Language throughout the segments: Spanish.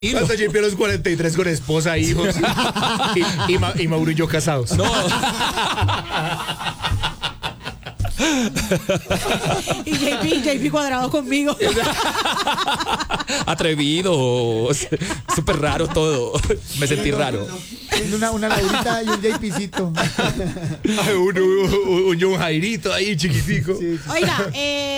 Cuando JP a los 43 con esposa, hijos y Mauro y yo casados. No. Y JP cuadrado conmigo. Atrevido. Súper raro todo. Me sentí raro. Una Laurita y un JPcito. Un John Jairito ahí chiquitico. Sí. Oiga,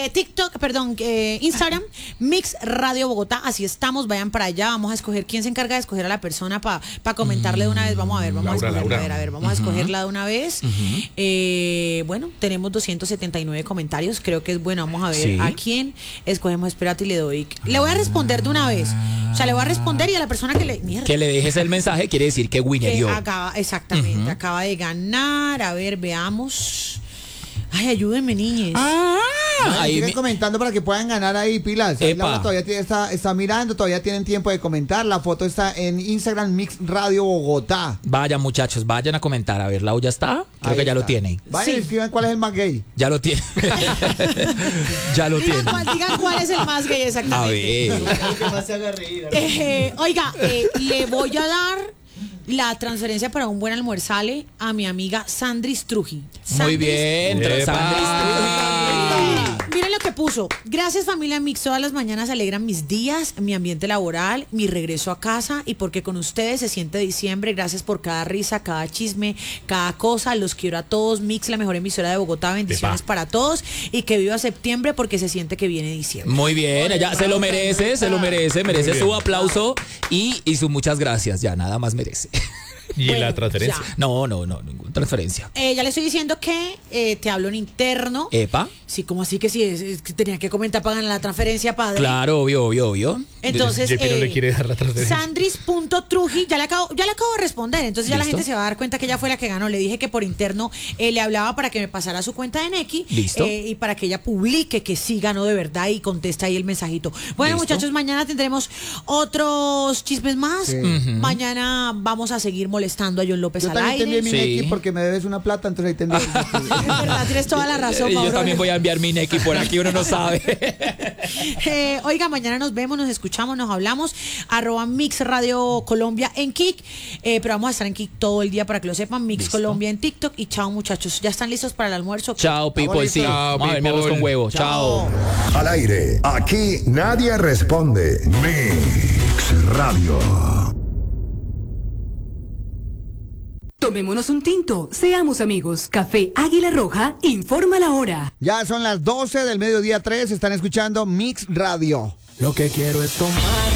Instagram, Mix Radio Bogotá, así estamos, vayan para allá, vamos a escoger quién se encarga de escoger a la persona para comentarle de una vez, vamos a ver, vamos a escogerla de una vez. Bueno, tenemos 279 comentarios, creo que es bueno, vamos a ver a quién escogemos, espérate y le voy a responder de una vez, o sea, le voy a responder y a la persona que le dejes el mensaje quiere decir que Winner dio. Exactamente, acaba de ganar, a ver, veamos. Ay, ayúdenme, niñes. Ahí siguen comentando para que puedan ganar ahí, pilas. Ahí Laura todavía está mirando, todavía tienen tiempo de comentar. La foto está en Instagram, Mix Radio Bogotá. Vayan, muchachos, vayan a comentar. A ver, Lau ya está. Creo que ya lo tiene. Vayan y escriban cuál es el más gay. Ya lo tiene. Ya lo tiene. Digan cuál es el más gay, exactamente. A ver. El que más se haga reír. Oiga, le voy a dar la transferencia para un buen almuerzale a mi amiga Sandris Truji. Muy bien, Sandris Truji. Miren lo que puso. Gracias, familia Mix. Todas las mañanas alegran mis días, mi ambiente laboral, mi regreso a casa y porque con ustedes se siente diciembre. Gracias por cada risa, cada chisme, cada cosa. Los quiero a todos. Mix, la mejor emisora de Bogotá. Bendiciones para todos y que viva septiembre porque se siente que viene diciembre. Muy bien, ella se lo merece, merece su aplauso y su muchas gracias. Ya, nada más merece. ¿Y la transferencia? Ya. No, ninguna transferencia. Ya le estoy diciendo que te hablo en interno. ¿Epa? Sí, como así que sí, es que tenía que comentar para ganar la transferencia, padre. Claro, obvio. Entonces, JP no le quiere dar la transferencia. Sandris.truji, ya le acabo de responder. Entonces ya la gente se va a dar cuenta que ella fue la que ganó. Le dije que por interno le hablaba para que me pasara su cuenta de Nequi. Listo. Y para que ella publique que sí ganó de verdad y contesta ahí el mensajito. Bueno, Listo. muchachos, mañana tendremos otros chismes más. Sí. Mañana vamos a seguir molestando a John López Yo al también te aire. envié mi Nequi porque me debes una plata, entonces ahí te envié. Es verdad, tienes toda la razón, Y yo Mauro. también voy a enviar mi Nequi por aquí, uno no sabe. Oiga, mañana nos vemos, nos escuchamos, nos hablamos. @Mix Radio Colombia en Kik. Pero vamos a estar en Kik todo el día para que lo sepan. Mix Listo. Colombia en TikTok. Y chao, muchachos. ¿Ya están listos para el almuerzo? Chao, people, sí. Chao, Vamos a ver mi arroz people. con huevo. Chao. Al aire, aquí nadie responde. Mix Radio. Tomémonos un tinto, seamos amigos. Café Águila Roja informa la hora. Ya son las 12 del mediodía 3, están escuchando Mix Radio. Lo que quiero es tomar